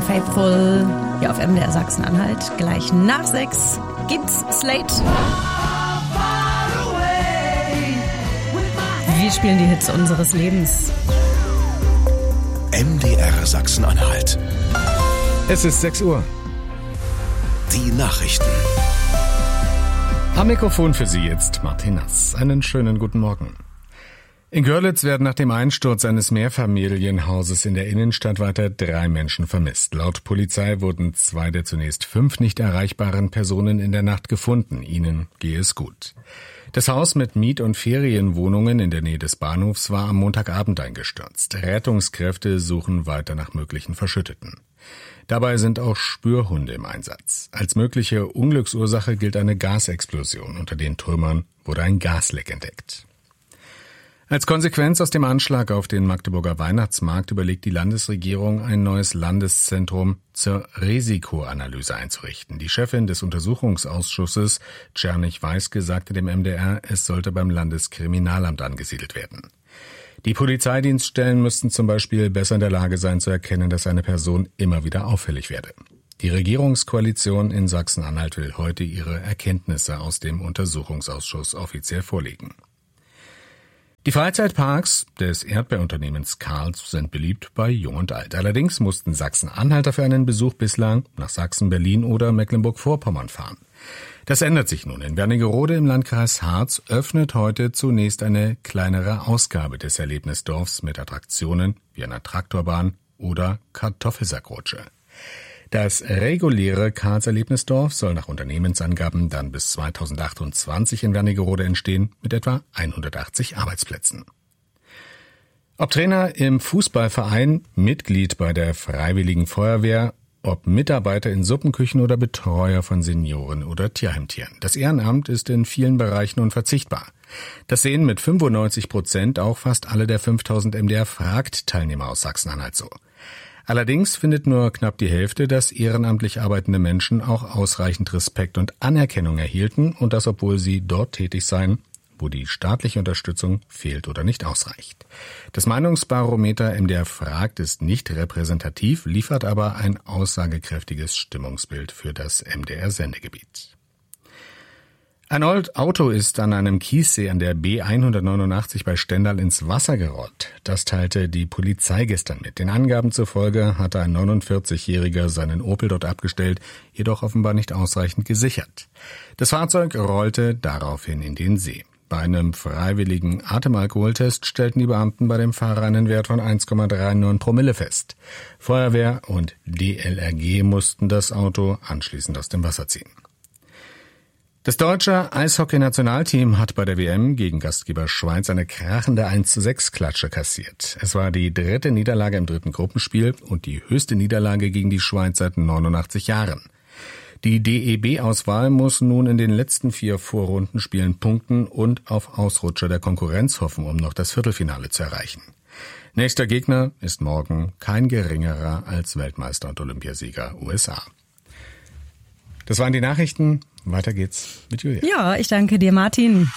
Unfaithful hier auf MDR Sachsen-Anhalt. Gleich nach 6 gibt's Slate. Wir spielen die Hits unseres Lebens. MDR Sachsen-Anhalt. Es ist 6 Uhr. Die Nachrichten. Am Mikrofon für Sie jetzt Martin Nass. Einen schönen guten Morgen. In Görlitz werden nach dem Einsturz eines Mehrfamilienhauses in der Innenstadt weiter 3 Menschen vermisst. Laut Polizei wurden 2 der zunächst 5 nicht erreichbaren Personen in der Nacht gefunden. Ihnen gehe es gut. Das Haus mit Miet- und Ferienwohnungen in der Nähe des Bahnhofs war am Montagabend eingestürzt. Rettungskräfte suchen weiter nach möglichen Verschütteten. Dabei sind auch Spürhunde im Einsatz. Als mögliche Unglücksursache gilt eine Gasexplosion. Unter den Trümmern wurde ein Gasleck entdeckt. Als Konsequenz aus dem Anschlag auf den Magdeburger Weihnachtsmarkt überlegt die Landesregierung, ein neues Landeszentrum zur Risikoanalyse einzurichten. Die Chefin des Untersuchungsausschusses, Czernych-Weiske, sagte dem MDR, es sollte beim Landeskriminalamt angesiedelt werden. Die Polizeidienststellen müssten zum Beispiel besser in der Lage sein zu erkennen, dass eine Person immer wieder auffällig werde. Die Regierungskoalition in Sachsen-Anhalt will heute ihre Erkenntnisse aus dem Untersuchungsausschuss offiziell vorlegen. Die Freizeitparks des Erdbeerunternehmens Karls sind beliebt bei Jung und Alt. Allerdings mussten Sachsen-Anhalter für einen Besuch bislang nach Sachsen, Berlin oder Mecklenburg-Vorpommern fahren. Das ändert sich nun. In Wernigerode im Landkreis Harz öffnet heute zunächst eine kleinere Ausgabe des Erlebnisdorfs mit Attraktionen wie einer Traktorbahn oder Kartoffelsackrutsche. Das reguläre Karls-Erlebnisdorf soll nach Unternehmensangaben dann bis 2028 in Wernigerode entstehen mit etwa 180 Arbeitsplätzen. Ob Trainer im Fußballverein, Mitglied bei der Freiwilligen Feuerwehr, ob Mitarbeiter in Suppenküchen oder Betreuer von Senioren oder Tierheimtieren. Das Ehrenamt ist in vielen Bereichen unverzichtbar. Das sehen mit 95% auch fast alle der 5000 MDR-Fragt-Teilnehmer aus Sachsen-Anhalt so. Allerdings findet nur knapp die Hälfte, dass ehrenamtlich arbeitende Menschen auch ausreichend Respekt und Anerkennung erhielten und das, obwohl sie dort tätig seien, wo die staatliche Unterstützung fehlt oder nicht ausreicht. Das Meinungsbarometer MDR fragt ist nicht repräsentativ, liefert aber ein aussagekräftiges Stimmungsbild für das MDR-Sendegebiet. Ein Auto ist an einem Kiessee an der B189 bei Stendal ins Wasser gerollt. Das teilte die Polizei gestern mit. Den Angaben zufolge hatte ein 49-Jähriger seinen Opel dort abgestellt, jedoch offenbar nicht ausreichend gesichert. Das Fahrzeug rollte daraufhin in den See. Bei einem freiwilligen Atemalkoholtest stellten die Beamten bei dem Fahrer einen Wert von 1,39 Promille fest. Feuerwehr und DLRG mussten das Auto anschließend aus dem Wasser ziehen. Das deutsche Eishockey-Nationalteam hat bei der WM gegen Gastgeber Schweiz eine krachende 1:6-Klatsche kassiert. Es war die 3. Niederlage im 3. Gruppenspiel und die höchste Niederlage gegen die Schweiz seit 89 Jahren. Die DEB-Auswahl muss nun in den letzten 4 Vorrundenspielen punkten und auf Ausrutscher der Konkurrenz hoffen, um noch das Viertelfinale zu erreichen. Nächster Gegner ist morgen kein geringerer als Weltmeister und Olympiasieger USA. Das waren die Nachrichten. Weiter geht's mit Julia. Ja, ich danke dir, Martin.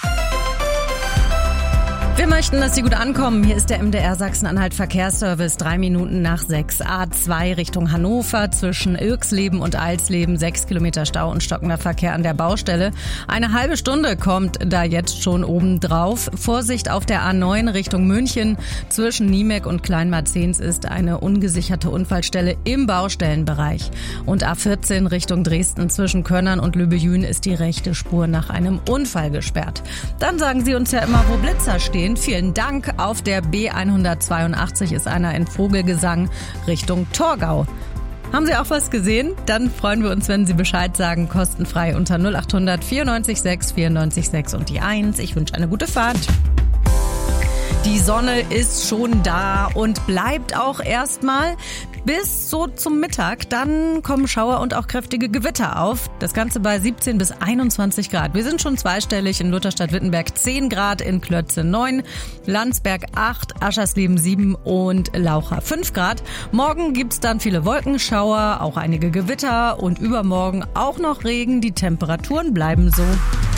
Wir möchten, dass Sie gut ankommen. Hier ist der MDR Sachsen-Anhalt Verkehrsservice. 3 Minuten nach 6. A2 Richtung Hannover zwischen Irxleben und Alsleben. 6 Kilometer Stau und stockender Verkehr an der Baustelle. Eine halbe Stunde kommt da jetzt schon oben drauf. Vorsicht auf der A9 Richtung München. Zwischen Niemek und Kleinmarzens ist eine ungesicherte Unfallstelle im Baustellenbereich. Und A14 Richtung Dresden zwischen Könnern und Lübejün ist die rechte Spur nach einem Unfall gesperrt. Dann sagen Sie uns ja immer, wo Blitzer stehen. Vielen Dank. Auf der B182 ist einer in Vogelgesang Richtung Torgau. Haben Sie auch was gesehen? Dann freuen wir uns, wenn Sie Bescheid sagen. Kostenfrei unter 0800 94 6 94 6 und die 1. Ich wünsche eine gute Fahrt. Die Sonne ist schon da und bleibt auch erstmal bis so zum Mittag. Dann kommen Schauer und auch kräftige Gewitter auf. Das Ganze bei 17 bis 21 Grad. Wir sind schon zweistellig in Lutherstadt-Wittenberg 10 Grad, in Klötze 9, Landsberg 8, Aschersleben 7 und Laucha 5 Grad. Morgen gibt's dann viele Wolkenschauer, auch einige Gewitter und übermorgen auch noch Regen. Die Temperaturen bleiben so.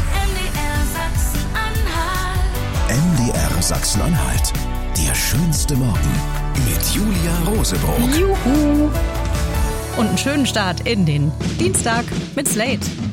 MDR Der schönste Morgen mit Julia Rosebroock. Juhu! einen schönen Start in den Dienstag mit Slate.